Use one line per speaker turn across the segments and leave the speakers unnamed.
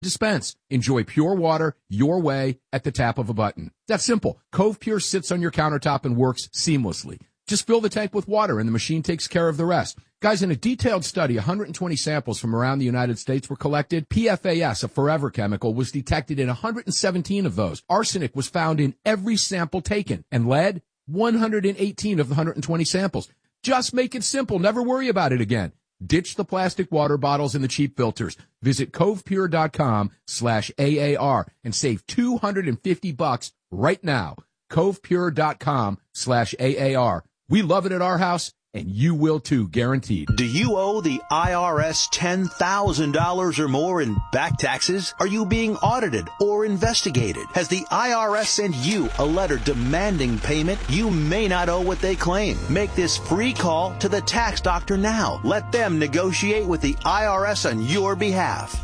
Dispense. Enjoy pure water your way at the tap of a button. That's simple. Cove Pure sits on your countertop and works seamlessly. Just fill the tank with water and the machine takes care of the rest. Guys, in a detailed study, 120 samples from around the United States were collected. PFAS, a forever chemical, was detected in 117 of those. Arsenic was found in every sample taken. And lead, 118 of the 120 samples. Just make it simple. Never worry about it again. Ditch the plastic water bottles and the cheap filters. Visit covepure.com/AAR and save $250 right now. covepure.com/AAR. We love it at our house, and you will too, guaranteed.
Do you owe the IRS $10,000 or more in back taxes? Are you being audited or investigated? Has the IRS sent you a letter demanding payment? You may not owe what they claim. Make this free call to the tax doctor now. Let them negotiate with the IRS on your behalf.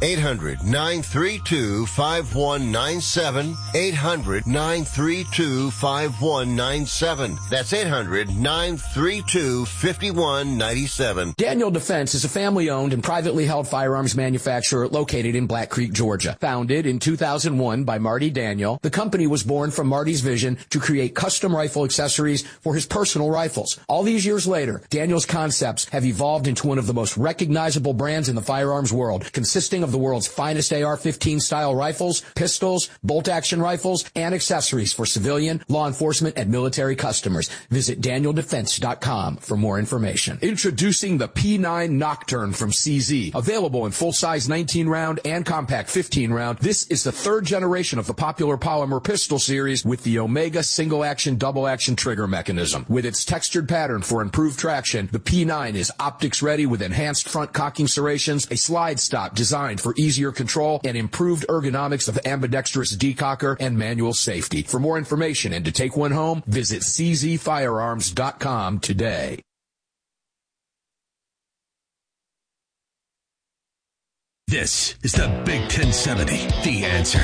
800-932-5197. 800-932-5197. That's 800-932-5197. 5197.
Daniel Defense is a family-owned and privately held firearms manufacturer located in Black Creek, Georgia. Founded in 2001 by Marty Daniel, the company was born from Marty's vision to create custom rifle accessories for his personal rifles. All these years later, Daniel's concepts have evolved into one of the most recognizable brands in the firearms world, consisting of the world's finest AR-15 style rifles, pistols, bolt-action rifles, and accessories for civilian, law enforcement, and military customers. Visit DanielDefense.com for more information.
Introducing the P9 Nocturne from CZ. Available in full-size 19-round and compact 15-round, this is the third generation of the popular polymer pistol series with the Omega single-action, double-action trigger mechanism. With its textured pattern for improved traction, the P9 is optics-ready with enhanced front cocking serrations, a slide stop designed for easier control, and improved ergonomics of ambidextrous decocker and manual safety. For more information and to take one home, visit czfirearms.com today.
This is the Big 1070, The Answer.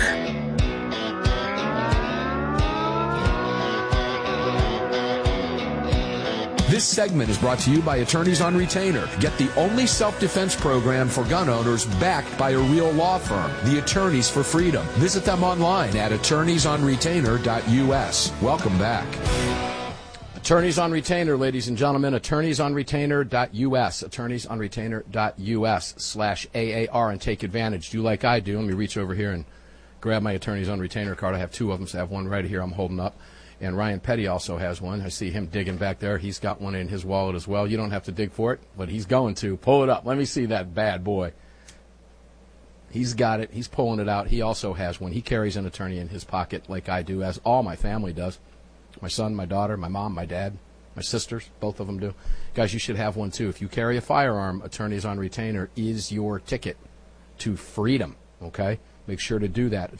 This segment is brought to you by Attorneys on Retainer. Get the only self-defense program for gun owners backed by a real law firm, the Attorneys for Freedom. Visit them online at attorneysonretainer.us. Welcome back. Attorneys on Retainer, ladies and gentlemen, attorneysonretainer.us, attorneysonretainer.us/AAR, and take advantage. Do like I do. Let me reach over here and grab my Attorneys on Retainer card. I have two of them, so I have one right here I'm holding up. And Ryan Petty also has one. I see him digging back there. He's got one in his wallet as well. You don't have to dig for it, but he's going to. Pull it up. Let me see that bad boy. He's got it. He's pulling it out. He also has one. He carries an attorney in his pocket like I do, as all my family does. My son, my daughter, my mom, my dad, my sisters, both of them do. Guys, you should have one too. If you carry a firearm, Attorneys on Retainer is your ticket to freedom, okay? Make sure to do that,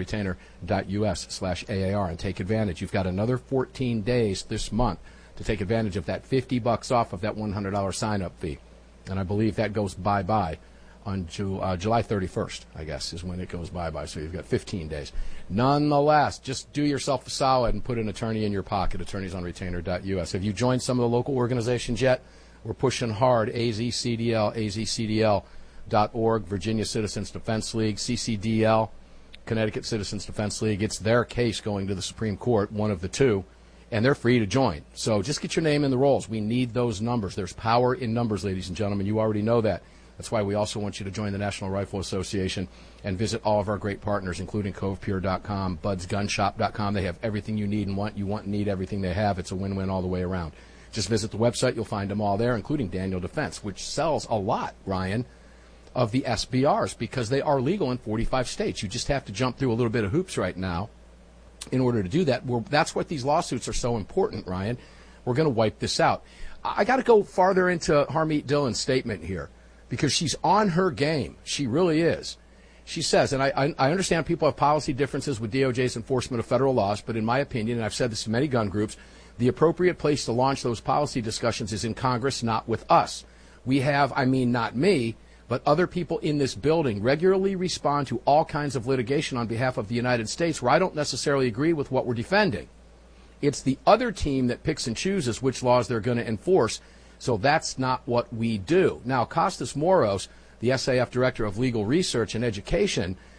attorneysonretainer.us/AAR, and take advantage. You've got another 14 days this month to take advantage of that $50 off of that $100 sign-up fee. And I believe that goes bye-bye on July 31st, I guess, is when it goes bye-bye. So you've got 15 days. Nonetheless, just do yourself a solid and put an attorney in your pocket, attorneysonretainer.us. Have you joined some of the local organizations yet? We're pushing hard. AZCDL, azcdl.org, Virginia Citizens Defense League, CCDL, Connecticut Citizens Defense League. It's their case going to the Supreme Court, one of the two, and they're free to join. So just get your name in the rolls. We need those numbers. There's power in numbers, ladies and gentlemen. You already know that. That's why we also want you to join the National Rifle Association and visit all of our great partners, including CovePure.com, BudsGunShop.com. They have everything you need and want. You want and need everything they have. It's a win-win all the way around. Just visit the website. You'll find them all there, including Daniel Defense, which sells a lot, Ryan, of the SBRs because they are legal in 45 states. You just have to jump through a little bit of hoops right now in order to do that. That's what these lawsuits are so important, Ryan. We're going to wipe this out. I got to go farther into Harmeet Dillon's statement here, because she's on her game. She really is. She says, and I understand people have policy differences with DOJ's enforcement of federal laws, but in my opinion, and I've said this to many gun groups, the appropriate place to launch those policy discussions is in Congress, not with us. We have, I mean, not me, but other people in this building regularly respond to all kinds of litigation on behalf of the United States where I don't necessarily agree with what we're defending. It's the other team that picks and chooses which laws they're going to enforce. So that's not what we do. Now, Costas Moros, the SAF Director of Legal Research and Education,